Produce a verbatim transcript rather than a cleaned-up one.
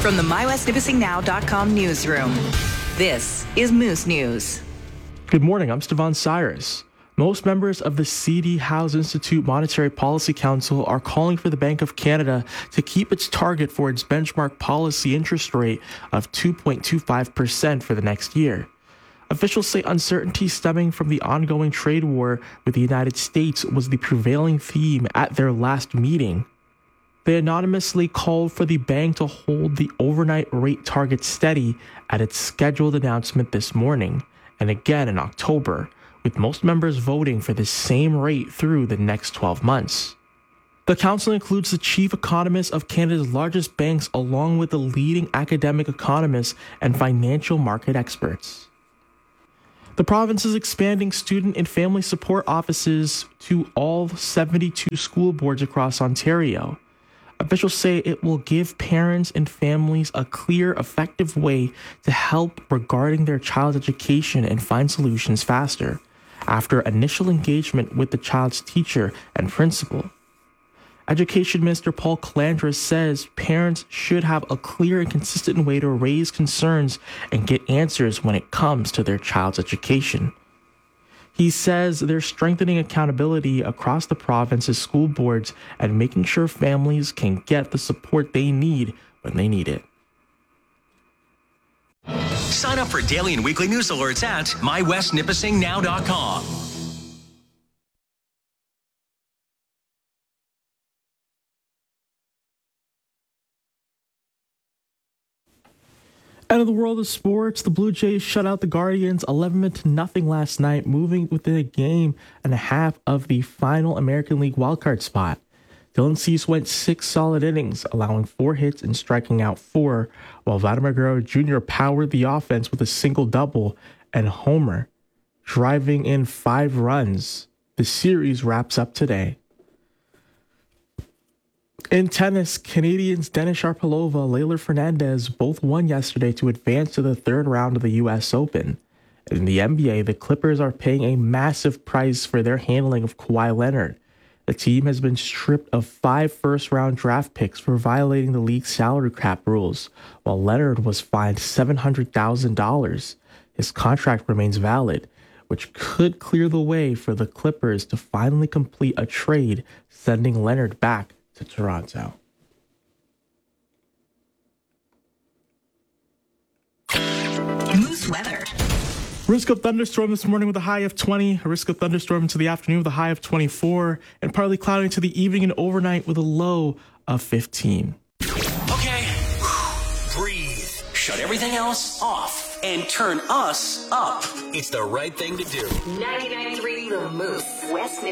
From the My West Nipissing Now dot com newsroom, this is Moose News. Good morning, I'm Stevan Cyrus. Most members of the C D House Institute Monetary Policy Council are calling for the Bank of Canada to keep its target for its benchmark policy interest rate of two point two five percent for the next year. Officials say uncertainty stemming from the ongoing trade war with the United States was the prevailing theme at their last meeting. They anonymously called for the bank to hold the overnight rate target steady at its scheduled announcement this morning, and again in October, with most members voting for the same rate through the next twelve months. The council includes the chief economist of Canada's largest banks along with the leading academic economists and financial market experts. The province is expanding student and family support offices to all seventy-two school boards across Ontario. Officials say it will give parents and families a clear, effective way to help regarding their child's education and find solutions faster, after initial engagement with the child's teacher and principal. Education Minister Paul Calandra says parents should have a clear and consistent way to raise concerns and get answers when it comes to their child's education. He says they're strengthening accountability across the province's school boards and making sure families can get the support they need when they need it. Sign up for daily and weekly news alerts at My West Nipissing Now dot com. Out of the world of sports, the Blue Jays shut out the Guardians eleven to nothing last night, moving within a game and a half of the final American League wildcard spot. Dylan Cease went six solid innings, allowing four hits and striking out four, while Vladimir Guerrero Junior powered the offense with a single double and homer, driving in five runs. The series wraps up today. In tennis, Canadians Denis Shapovalov, Leylah Fernandez both won yesterday to advance to the third round of the U S Open. In the N B A, the Clippers are paying a massive price for their handling of Kawhi Leonard. The team has been stripped of five first-round draft picks for violating the league's salary cap rules, while Leonard was fined seven hundred thousand dollars. His contract remains valid, which could clear the way for the Clippers to finally complete a trade, sending Leonard back to Toronto. Moose weather. Risk of thunderstorm this morning with a high of twenty. A risk of thunderstorm into the afternoon with a high of twenty-four. And partly cloudy into the evening and overnight with a low of fifteen. Okay, breathe. Shut everything else off and turn us up. It's the right thing to do. ninety-nine point three The Moose. West Nipissing.